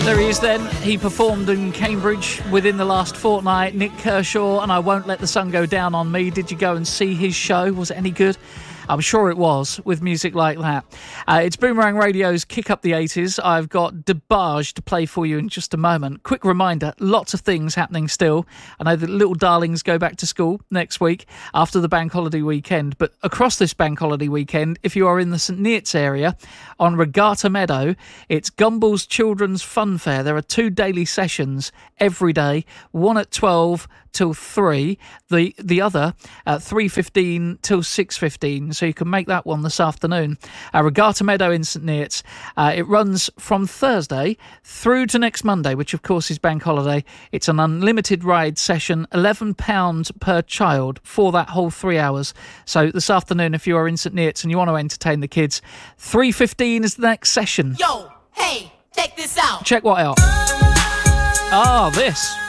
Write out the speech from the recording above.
There he is then. He performed in Cambridge within the last fortnight. Nick Kershaw and I Won't Let the Sun Go Down on Me. Did you go and see his show? Was it any good? I'm sure it was, with music like that. It's Boomerang Radio's Kick Up the 80s. I've got DeBarge to play for you in just a moment. Quick reminder, lots of things happening still. I know that little darlings go back to school next week after the bank holiday weekend. But across this bank holiday weekend, if you are in the St Neots area, on Regatta Meadow, it's Gumball's Children's Fun Fair. There are 2 daily sessions every day, one at 12 till 3, the other at 3:15 till 6:15, so you can make that one this afternoon. Regatta Meadow in St Neots. It runs from Thursday through to next Monday, which of course is bank holiday. It's an unlimited ride session, £11 per child for that whole 3 hours. So this afternoon, if you are in St Neots and you want to entertain the kids, 3:15 is the next session. Yo, hey, check this out. Check what out? This.